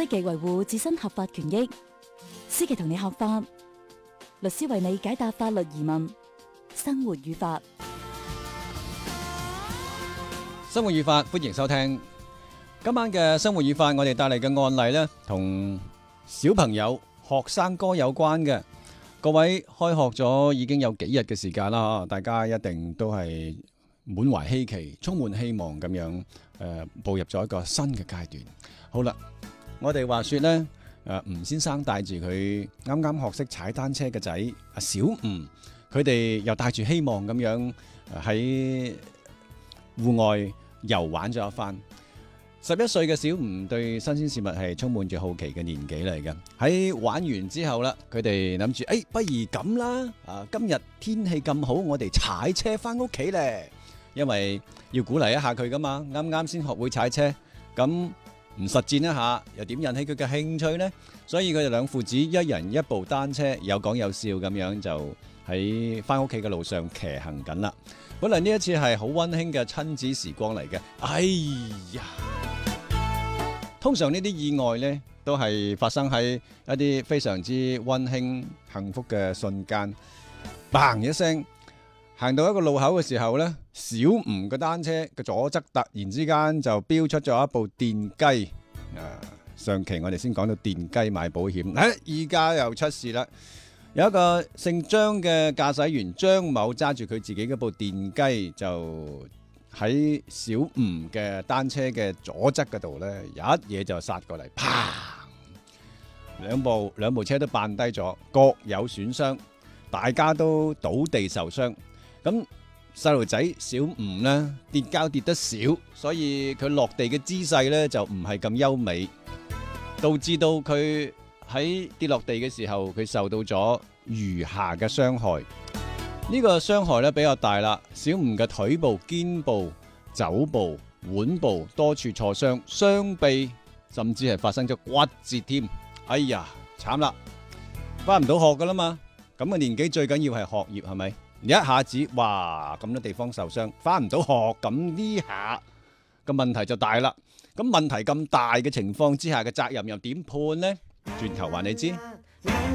積極維護自身合法權益。思琪同你學法，律師為你解答法律疑問。生活與法， 生活與法，歡迎收聽今晚嘅生活與法。我哋帶嚟嘅案例呢，同小朋友、學生哥有關嘅。各位開學咗已經有幾日嘅時間啦，大家一定都係滿懷希冀、充滿希望咁樣步入咗一個新嘅階段。好啦，我哋話說呢，吳先生帶住佢啱啱學識踩單車嘅仔阿小吳，佢哋又帶住希望咁樣喺戶外遊玩咗一番。11歲嘅小吳對新鮮事物係充滿住好奇嘅年紀嚟嘅。喺玩完之後啦，佢哋諗住，不如咁啦，今日天氣咁好，我哋踩車翻屋企咧。因為要鼓勵一下佢噶嘛，啱啱先學會踩車，咁唔實踐一下，又點引起佢嘅興趣呢？所以佢哋兩父子一人一部單車，有講有笑咁樣就喺翻屋企嘅路上騎行緊啦。本來呢一次係好溫馨嘅親子時光嚟嘅，哎呀！通常呢啲意外呢，都係發生喺一啲非常之溫馨幸福嘅瞬間。嘭一聲，行到一個路口嘅時候呢，小吳嘅單車嘅左側突然之間就飆出咗一部電雞。上期我哋先講到電雞買保險，而家又出事啦。有一個姓張嘅駕駛員張某揸住佢自己嗰部電雞，就喺小吳嘅單車嘅左側嗰度呢，一嘢就殺過嚟，啪！兩部車都絆低咗，各有損傷，大家都倒地受傷。咁細路仔小吳呢，跌跤跌得少，所以佢落地嘅姿勢呢就唔係咁優美，導致到佢喺跌落地嘅時候，佢受到咗餘下嘅傷害。呢個傷害咧比較大啦，小吳嘅腿部、肩部、肘部、腕部多處挫傷，雙臂甚至係發生咗骨折添。哎呀，慘啦，翻唔到學噶啦嘛。咁嘅年紀最緊要係學業，係咪？一下子哇咁多地方受傷，翻唔到學，咁呢下個問題就大啦。咁問題咁大嘅情況之下嘅責任又點判呢？轉頭話你知。